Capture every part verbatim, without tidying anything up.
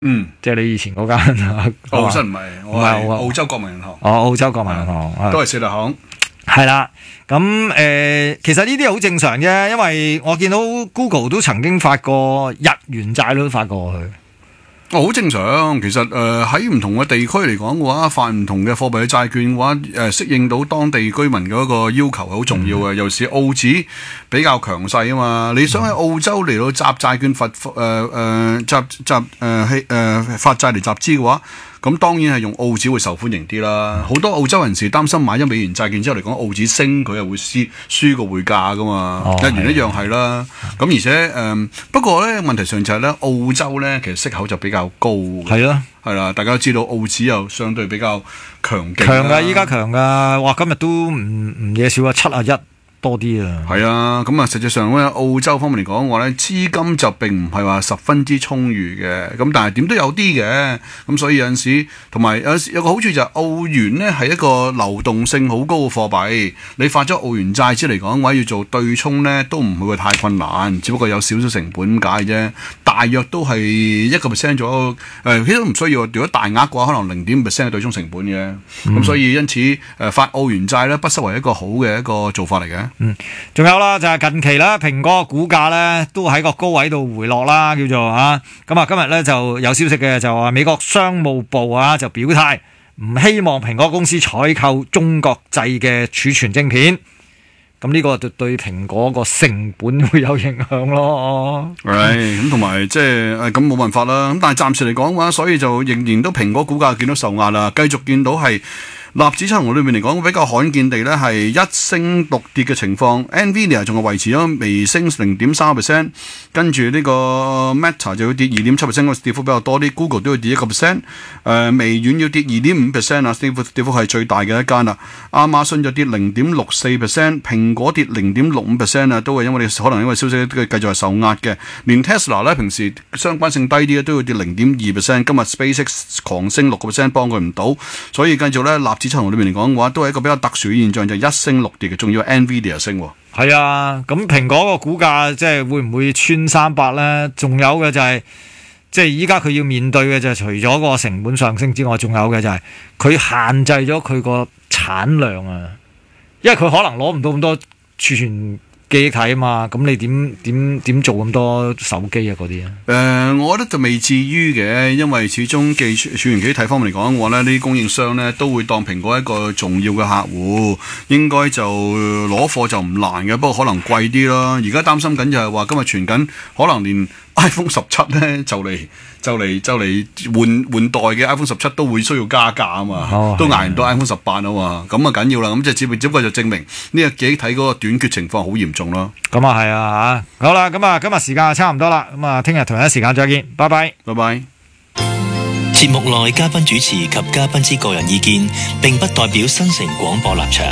嗯， 即係你以前嗰間澳新唔係，我係澳洲國民銀行。 哦，澳洲國民銀行都係四大行。 係啦，咁誒、呃，其實呢啲好正常啫，因為我見到 Google 都曾經發過日元債都發過去。 哦，好正常。其實誒喺唔同嘅地區嚟講嘅話，發唔同嘅貨幣嘅債券嘅話，誒、呃、適應到當地居民嘅一個要求係好重要嘅。嗯、尤其是澳紙比較強勢啊嘛，你想喺澳洲嚟到集債券發誒誒集集誒係誒發債嚟集資嘅話，咁當然係用澳紙會受歡迎啲啦。好多澳洲人士擔心買咗美元債券之後嚟講，澳紙升佢又會輸輸個匯價噶嘛。日元、哦、一樣係啦。咁而且誒、呃、不過咧問題上就係咧，澳洲咧其實息口就比較高。係啊， 係啦，大家都知道澳紙又相對比較強勁。 強㗎，依家強㗎。哇，今日都唔唔嘢少啊，七啊一。多啲啊， 係啊，咁啊，實際上咧，澳洲方面嚟講嘅話咧，資金就並唔係話十分之充裕嘅，咁但係點都有啲嘅，咁所以有陣時同埋有有個好處就係澳元咧係一個流動性好高嘅貨幣，你發咗澳元債之嚟講嘅話，要做對沖咧都唔會話太困難，只不過有少少成本咁解啫，大約都係一個 percent 咗，誒、呃，其實都唔需要，如果大額嘅話，可能零點五 percent 嘅對沖成本嘅，咁、嗯、所以因此誒、呃、發澳元債咧，不失為一個好嘅一個做法嚟嘅。 嗯，仲有啦，就係、是、近期啦，蘋果股價咧都喺個高位度回落啦，叫做啊，咁啊今日咧就有消息嘅，就話美國商務部啊就表態唔希望蘋果公司採購中國製嘅儲存晶片，咁呢個對對蘋果個成本會有影響咯。 係咁同埋即係誒咁冇辦法啦，咁但係暫時嚟講嘅話，所以就仍然都蘋果股價見到受壓啦，繼續見到係。納指七雄裏面嚟講比較罕見地咧係一升六跌嘅情況 ，Nvidia 仲係維持咗微升零點三個 percent， 跟住呢個 Meta 就要跌二點七 percent， 個跌幅比較多啲 ，Google 都要跌一個 percent， 誒微軟要跌二點五 percent 啊，跌幅跌幅係最大嘅一間啦。亞馬遜就跌零點六四 percent， 蘋果跌零點六五 percent 啊，都係因為你可能因為消息繼續係受壓嘅。連 Tesla 咧平時相關性低啲都要跌零點二 percent， 今日 SpaceX 狂升六個 percent 幫佢唔到，所以繼續咧納指七雄裏面嚟講嘅話，都係一個比較特殊嘅現象，就係、一升六跌嘅，仲要 Nvidia 升。 係啊，咁蘋果個股價即係會唔會穿三百咧？仲有嘅就係、是，即係依家佢要面對嘅就係除咗個成本上升之外，仲有嘅就係佢限制咗佢個產量啊，因為佢可能攞唔到咁多儲存記憶體啊嘛，咁你點點點做咁多手機啊嗰啲啊？誒、 呃，我覺得就未至於嘅，因為始終記儲存記憶體方面嚟講嘅話咧，呢啲供應商咧都會當蘋果一個重要嘅客戶，應該就攞貨就唔難嘅，不過可能貴啲咯。而家擔心緊就係話今日傳緊，可能連 iPhone 十七咧就嚟就嚟就嚟換換代嘅 iPhone 十七都會需要加價啊嘛，哦、都捱唔到 iPhone 十八啊嘛，咁啊緊要啦，咁即係只不只不過就證明呢個記憶體嗰個短缺情況好嚴重咯。 咁啊係啊嚇，好啦，咁啊今日時間就差唔多啦，咁啊聽日同一時間再見，拜拜， 拜拜。 節目內嘉賓主持及嘉賓之個人意見並不代表新城廣播立場。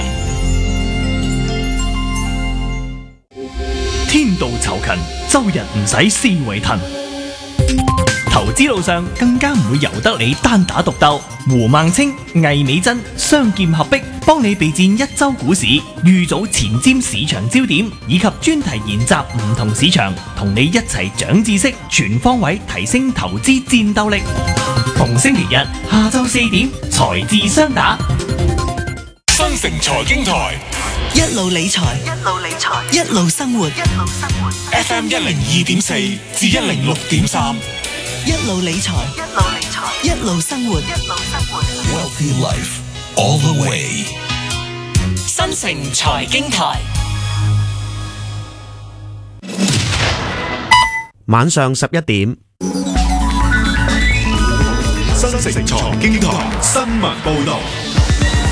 天道酬勤，周日唔使思維騰。投資路上更加唔會由得你單打獨鬥。胡孟青、魏美珍雙劍合璧，幫你備戰一周股市，預早前瞻市場焦點，以及專題研習唔同市場，同你一齊長知識，全方位提升投資戰鬥力。逢星期日下晝四點，財智雙打。 新城財經台， 一路理財，一路理財，一路生活，一路生活。 F M 一零二點四至一零六點三， 一路理財，一路理財，一路生活，一路生活。 Wealthy life all the way。 新城財經台， 晚上十一點。 新城財經台新聞報道。